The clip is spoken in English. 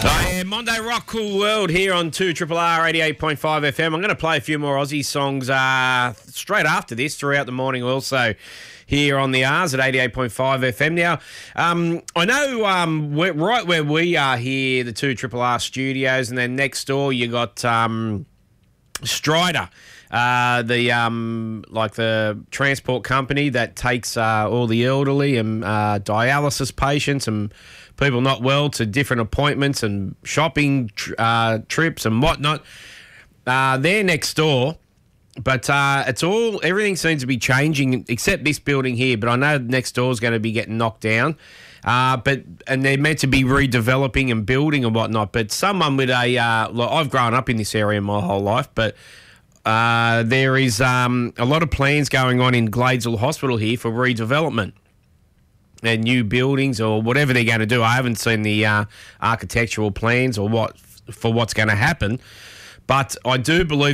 Oh, yeah, Monday Rock Cool World here on 2RRR 88.5 FM. I'm going to play a few more Aussie songs straight after this throughout the morning also here on the R's at 88.5 FM. Now, I know we're right where we are here, the 2RRR studios, and then next door you got Strider, the transport company that takes all the elderly and dialysis patients and people not well to different appointments and shopping trips and whatnot. They're next door, but everything seems to be changing except this building here. But I know next door is going to be getting knocked down. And they're meant to be redeveloping and building and whatnot. But someone with I've grown up in this area my whole life, but there is a lot of plans going on in Gladesville Hospital here for redevelopment and new buildings or whatever they're going to do. I haven't seen the architectural plans or what's going to happen, but I do believe